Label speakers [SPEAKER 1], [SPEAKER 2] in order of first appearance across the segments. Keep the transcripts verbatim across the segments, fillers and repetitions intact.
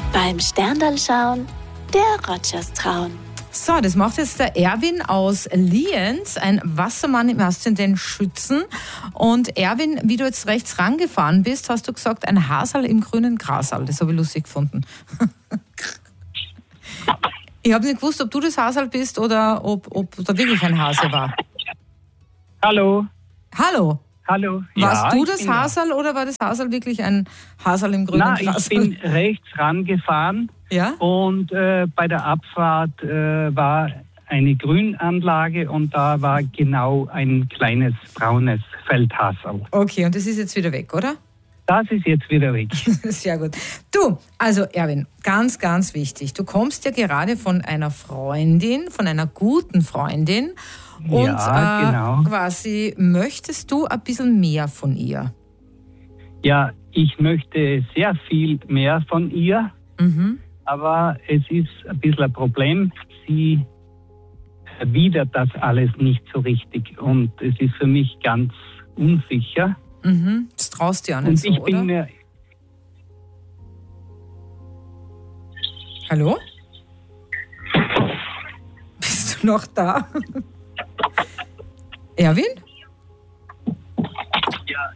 [SPEAKER 1] Beim Sterndal schauen, der Rogers trauen.
[SPEAKER 2] So, das macht jetzt der Erwin aus Lienz, ein Wassermann im Aszendent Schützen. Und Erwin, wie du jetzt rechts rangefahren bist, hast du gesagt, ein Hasel im grünen Grasal. Das habe ich lustig gefunden. Ich habe nicht gewusst, ob du das Hasel bist oder ob, ob da wirklich ein Hase war.
[SPEAKER 3] Hallo.
[SPEAKER 2] Hallo.
[SPEAKER 3] Hallo.
[SPEAKER 2] Warst
[SPEAKER 3] ja,
[SPEAKER 2] du das Hasel oder war das Hasel wirklich ein Hasel im grünen
[SPEAKER 3] Nein,
[SPEAKER 2] Grasal?
[SPEAKER 3] ich bin rechts rangefahren.
[SPEAKER 2] Ja?
[SPEAKER 3] Und äh, bei der Abfahrt äh, war eine Grünanlage und da war genau ein kleines braunes Feldhasel.
[SPEAKER 2] Okay, und das ist jetzt wieder weg, oder?
[SPEAKER 3] Das ist jetzt wieder weg.
[SPEAKER 2] Sehr gut. Du, also Erwin, ganz, ganz wichtig. Du kommst ja gerade von einer Freundin, von einer guten Freundin. Und
[SPEAKER 3] ja,
[SPEAKER 2] äh,
[SPEAKER 3] genau.
[SPEAKER 2] quasi möchtest du ein bisschen mehr von ihr?
[SPEAKER 3] Ja, ich möchte sehr viel mehr von ihr.
[SPEAKER 2] Mhm.
[SPEAKER 3] Aber es ist ein bisschen ein Problem. Sie erwidert das alles nicht so richtig. Und es ist für mich ganz unsicher.
[SPEAKER 2] Mhm. Das traust du ja nicht
[SPEAKER 3] und
[SPEAKER 2] so,
[SPEAKER 3] ich bin
[SPEAKER 2] oder?
[SPEAKER 3] Mir
[SPEAKER 2] Hallo? Bist du noch da? Erwin?
[SPEAKER 3] Ja,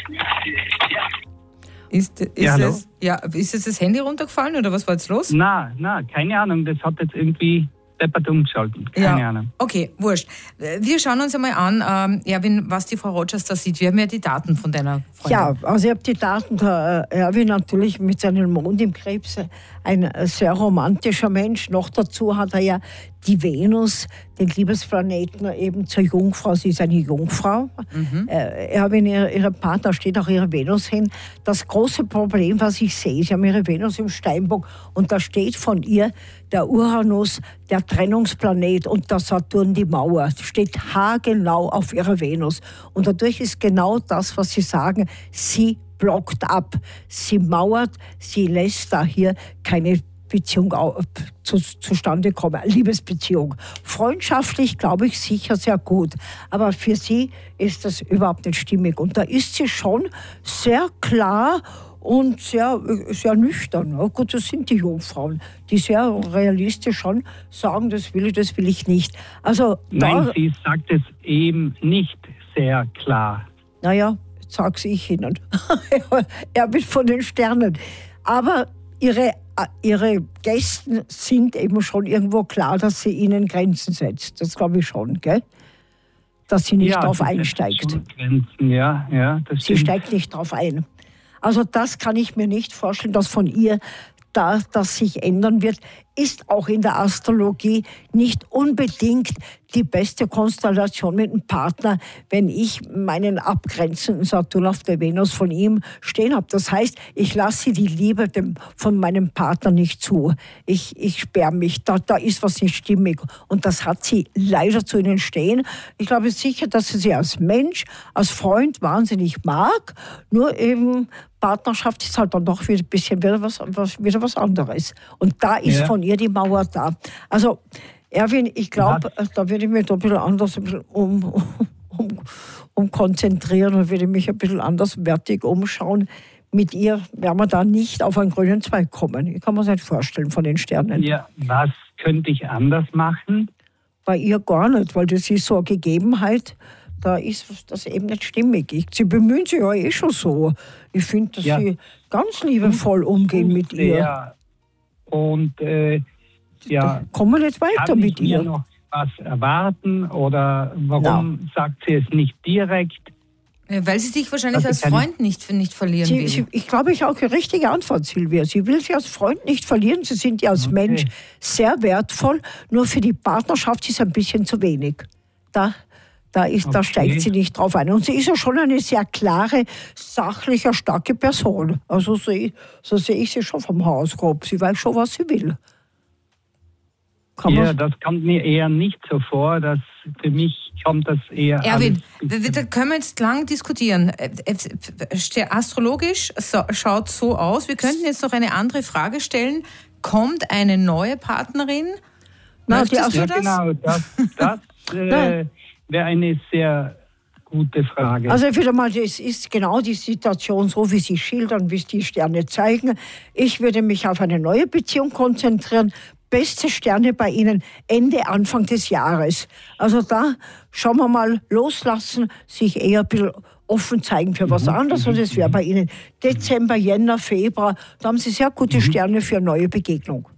[SPEAKER 2] Ist, ist,
[SPEAKER 3] Ja, hallo?
[SPEAKER 2] es, ja, ist es das Handy runtergefallen oder was war jetzt los?
[SPEAKER 3] Na, na, keine Ahnung. Das hat jetzt irgendwie deppert umgeschalten. Keine
[SPEAKER 2] Ja.
[SPEAKER 3] Ahnung.
[SPEAKER 2] Okay, wurscht. Wir schauen uns einmal an, ähm, Erwin, was die Frau Rogers da sieht. Wir haben ja die Daten von deiner Freundin.
[SPEAKER 4] Ja, also ich habe die Daten, der Erwin natürlich mit seinem Mond im Krebs, ein sehr romantischer Mensch. Noch dazu hat er ja die Venus, den Liebesplaneten, eben zur Jungfrau. Sie ist eine Jungfrau. Mhm. Äh, Erwin, ihr, ihre Partner, steht auch ihre Venus hin. Das große Problem, was ich sehe, sie haben ihre Venus im Steinbock und da steht von ihr der Uranus, der Trennungsplanet, und der Saturn, die Mauer. Das steht haargenau auf ihrer Venus. Und dadurch ist genau das, was Sie sagen, sie blockt ab. Sie mauert, sie lässt da hier keine Beziehung zu, zustande kommen, eine Liebesbeziehung. Freundschaftlich, glaube ich, sicher sehr gut. Aber für sie ist das überhaupt nicht stimmig. Und da ist sie schon sehr klar und sehr, sehr nüchtern. Ja, gut, das sind die Jungfrauen, die sehr realistisch schon sagen, das will ich, das will ich nicht. Also,
[SPEAKER 3] Nein,
[SPEAKER 4] da,
[SPEAKER 3] sie sagt es eben nicht sehr klar.
[SPEAKER 4] Naja, jetzt sag's ich Ihnen. Er bin von den Sternen. Aber ihre, ihre Gäste sind eben schon irgendwo klar, dass sie ihnen Grenzen setzt. Das glaube ich schon, gell? Dass sie nicht
[SPEAKER 3] ja,
[SPEAKER 4] darauf
[SPEAKER 3] sie setzt
[SPEAKER 4] einsteigt.
[SPEAKER 3] schon Grenzen, ja, ja, das
[SPEAKER 4] Sie
[SPEAKER 3] stimmt.
[SPEAKER 4] steigt nicht darauf ein. Also das kann ich mir nicht vorstellen, dass von ihr da, das sich ändern wird, ist auch in der Astrologie nicht unbedingt die beste Konstellation mit einem Partner, wenn ich meinen abgrenzenden Saturn auf der Venus von ihm stehen habe. Das heißt, ich lasse die Liebe dem, von meinem Partner nicht zu. Ich, ich sperre mich, da, da ist was nicht stimmig. Und das hat sie leider zu ihnen stehen. Ich glaube sicher, dass sie sie als Mensch, als Freund wahnsinnig mag, nur eben Partnerschaft ist halt dann doch wieder ein bisschen wieder was, was, wieder was anderes. Und da ist
[SPEAKER 3] Ja.
[SPEAKER 4] von ihr die Mauer da. Also, Erwin, ich glaube, da würde ich mich da ein bisschen anders ein bisschen um, um, um konzentrieren und würde mich ein bisschen anderswertig umschauen. Mit ihr werden wir da nicht auf einen grünen Zweig kommen. Ich kann mir das nicht vorstellen von den Sternen.
[SPEAKER 3] Ja, was könnte ich anders machen?
[SPEAKER 4] Bei ihr gar nicht, weil das ist so eine Gegebenheit, da ist das eben nicht stimmig. Ich, sie bemühen sich ja eh schon so. Ich finde, dass
[SPEAKER 3] Ja.
[SPEAKER 4] sie ganz liebevoll umgehen mit ihr.
[SPEAKER 3] Ja. Und äh, ja,
[SPEAKER 4] Kommen wir nicht weiter
[SPEAKER 3] kann
[SPEAKER 4] mit
[SPEAKER 3] ich mir
[SPEAKER 4] ihr.
[SPEAKER 3] noch was erwarten oder warum sagt sie es nicht direkt?
[SPEAKER 2] Ja, weil sie dich wahrscheinlich
[SPEAKER 3] Also
[SPEAKER 2] als
[SPEAKER 3] keine-
[SPEAKER 2] Freund nicht, nicht verlieren
[SPEAKER 4] Sie,
[SPEAKER 2] will.
[SPEAKER 4] sie, ich glaube, ich habe auch die richtige Antwort, Silvia. Sie will sie als Freund nicht verlieren. Sie sind ja als
[SPEAKER 3] Okay.
[SPEAKER 4] Mensch sehr wertvoll. Nur für die Partnerschaft ist es ein bisschen zu wenig. Da, da, ist, da
[SPEAKER 3] Okay.
[SPEAKER 4] steigt sie nicht drauf ein. Und sie ist ja schon eine sehr klare, sachliche, starke Person. Also so, so sehe ich sie schon vom Horoskop. Sie weiß schon, was sie will. Kann
[SPEAKER 3] Ja,
[SPEAKER 4] man,
[SPEAKER 3] das kommt mir eher nicht so vor. Dass für mich kommt das eher.
[SPEAKER 2] Erwin,
[SPEAKER 3] alles-
[SPEAKER 2] wir- da können wir jetzt lang diskutieren. Äh, äh, Astrologisch so, schaut so aus. Wir könnten jetzt noch eine andere Frage stellen. Kommt eine neue Partnerin?
[SPEAKER 4] Na, die
[SPEAKER 2] Möchtest
[SPEAKER 3] Ja,
[SPEAKER 2] du das?
[SPEAKER 3] genau. Das, das äh, wäre eine sehr gute Frage.
[SPEAKER 4] Also ich würde mal, das ist genau die Situation, so wie Sie schildern, wie es die Sterne zeigen. Ich würde mich auf eine neue Beziehung konzentrieren. Beste Sterne bei Ihnen Ende, Anfang des Jahres. Also da schauen wir mal, loslassen, sich eher ein bisschen offen zeigen für was anderes. Und das wäre bei Ihnen Dezember, Jänner, Februar. Da haben Sie sehr gute Sterne für eine neue Begegnung.